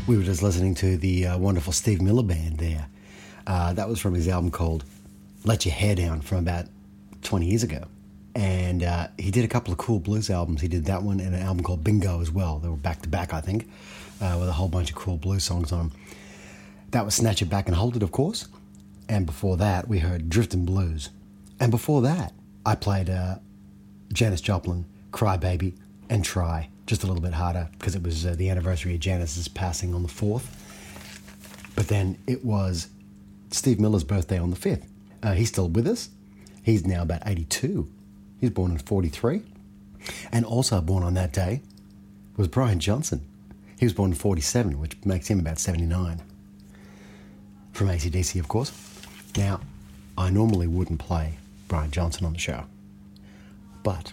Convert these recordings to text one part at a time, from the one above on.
We were just listening to the wonderful Steve Miller Band there. That was from his album called Let Your Hair Down from about 20 years ago. And he did a couple of cool blues albums. He did that one and an album called Bingo as well. They were back-to-back, I think, with a whole bunch of cool blues songs on them. That was Snatch It Back and Hold It, of course. And before that, we heard Driftin' Blues. And before that, I played Janis Joplin, Cry Baby, and Try. Just a little bit harder because it was the anniversary of Janis's passing on the 4th. But then it was Steve Miller's birthday on the 5th. He's still with us. He's now about 82. He was born in 43. And also born on that day was Brian Johnson. He was born in 47, which makes him about 79. From AC/DC, of course. Now, I normally wouldn't play Brian Johnson on the show, but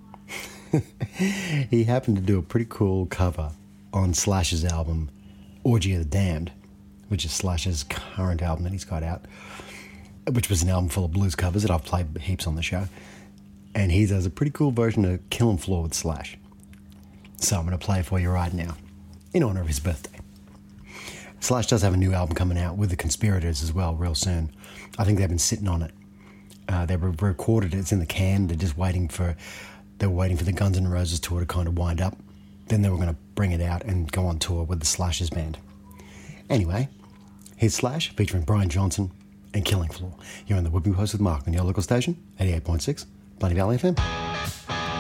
he happened to do a pretty cool cover on Slash's album Orgy of the Damned, which is Slash's current album that he's got out, which was an album full of blues covers that I've played heaps on the show. And he does a pretty cool version of Killin' Floor with Slash. So I'm going to play it for you right now, in honor of his birthday. Slash does have a new album coming out with the Conspirators as well real soon. I think they've been sitting on it. They recorded it. It's in the can. They were waiting for the Guns N' Roses tour to kind of wind up. Then they were going to bring it out and go on tour with the Slash's band. Anyway, here's Slash featuring Brian Johnson and Killing Floor. You're on the Whipping Post with Mark on your local station, 88.6, Bunny Valley FM.